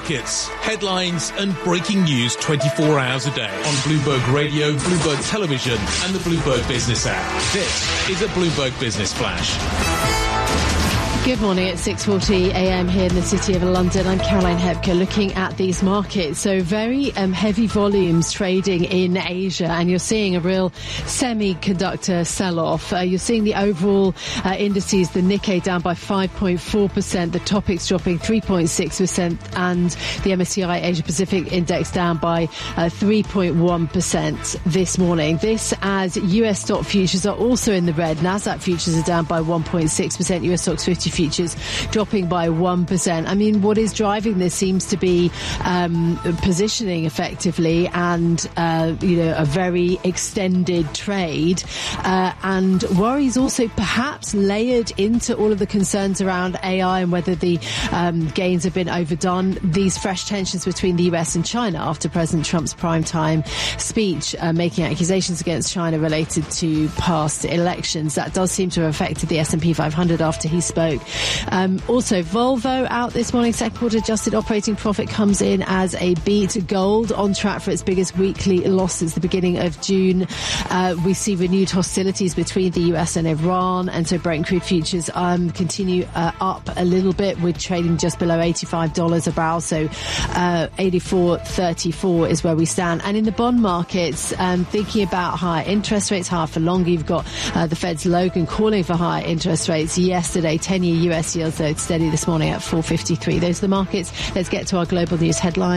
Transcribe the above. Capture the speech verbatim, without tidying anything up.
markets, headlines and breaking news twenty-four hours a day on Bloomberg Radio, Bloomberg Television and the Bloomberg Business app. This is a Bloomberg Business Flash. Good morning at six forty a m here in the City of London. I'm Caroline Hebke looking at these markets. So very um, heavy volumes trading in Asia, and you're seeing a real semiconductor sell-off. Uh, you're seeing the overall uh, indices, the Nikkei down by five point four percent, the Topix dropping three point six percent, and the M S C I Asia Pacific Index down by uh, three point one percent this morning. This as U S stock futures are also in the red. Nasdaq futures are down by one point six percent, U S stocks fifty futures dropping by one percent. I mean, what is driving this seems to be um, positioning effectively and, uh, you know, a very extended trade uh, and worries also perhaps layered into all of the concerns around A I and whether the um, gains have been overdone. These fresh tensions between the U S and China after President Trump's primetime speech uh, making accusations against China related to past elections. That does seem to have affected the S and P five hundred after he spoke. Um, also, Volvo out this morning. Second quarter adjusted operating profit comes in as a beat. Gold on track for its biggest weekly loss since the beginning of June. Uh, we see renewed hostilities between the U S and Iran, and so Brent crude futures um, continue uh, up a little bit, with trading just below eighty-five dollars a barrel. So uh, eighty-four thirty-four is where we stand. And in the bond markets, um, thinking about higher interest rates, higher for longer. You've got uh, the Fed's Logan calling for higher interest rates yesterday. ten-year U S yields though steady this morning at four fifty-three. Those are the markets. Let's get to our global news headlines.